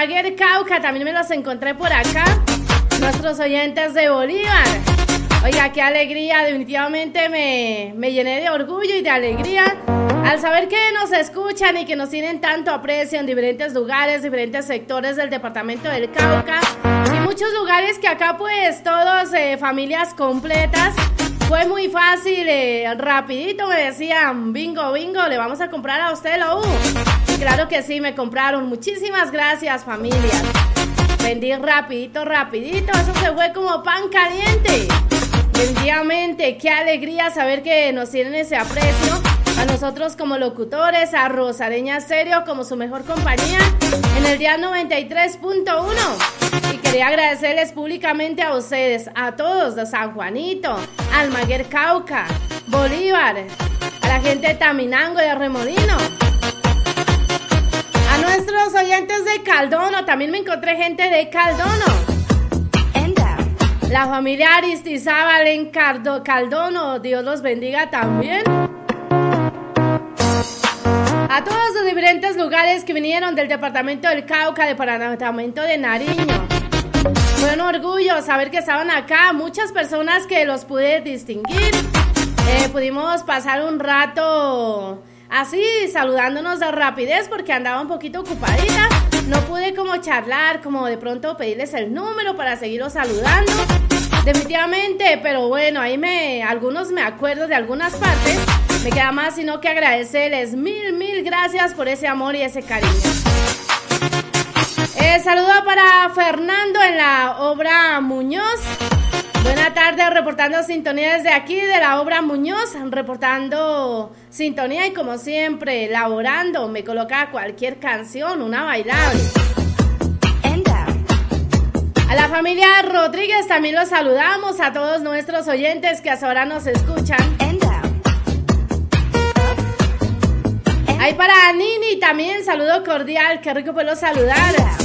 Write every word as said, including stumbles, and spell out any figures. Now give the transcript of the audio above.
Almaguer, Cauca, también me los encontré por acá. Nuestros oyentes de Bolívar. Oiga, qué alegría, definitivamente me, me llené de orgullo y de alegría al saber que nos escuchan y que nos tienen tanto aprecio en diferentes lugares, diferentes sectores del departamento del Cauca y muchos lugares que acá pues todos, eh, familias completas. Fue muy fácil, eh, rapidito me decían, bingo, bingo, le vamos a comprar a usted la U. Y claro que sí, me compraron. Muchísimas gracias, familias. Vendí rapidito, rapidito, eso se fue como pan caliente. Definitivamente, qué alegría saber que nos tienen ese aprecio. A nosotros como locutores, a Rosareña Stereo como su mejor compañía en el día noventa y tres punto uno. Y quería agradecerles públicamente a ustedes, a todos de San Juanito, Almaguer, Cauca, Bolívar, a la gente de Taminango, de Remolino, a nuestros oyentes de Caldono, también me encontré gente de Caldono. La familia Aristizábal en Cardo, Caldono, Dios los bendiga también. A todos los diferentes lugares que vinieron del departamento del Cauca, departamento de Nariño. Fue un orgullo saber que estaban acá, muchas personas que los pude distinguir. Eh, pudimos pasar un rato así, saludándonos de rapidez porque andaba un poquito ocupadita. No pude como charlar, como de pronto pedirles el número para seguirlos saludando. Definitivamente, pero bueno, ahí me, algunos me acuerdo de algunas partes. Me queda más sino que agradecerles mil, mil gracias por ese amor y ese cariño. Eh, saludo para Fernando en la obra Muñoz. Buena tarde, reportando sintonía desde aquí de la obra Muñoz, reportando sintonía y como siempre, laborando, me coloca cualquier canción, una bailable. A la familia Rodríguez también los saludamos, a todos nuestros oyentes que hasta ahora nos escuchan. Ahí para Nini también, saludo cordial, qué rico poderlos saludar.